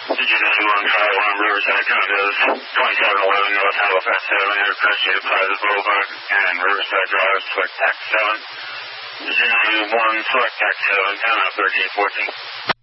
Did you 91 Charlie 1 Riverside condos 2711 North Halifax Avenue, Crescent Plaza Boulevard, and Riverside Drive, select tax 7. Did you 91 select tax 7, 10 out 1314.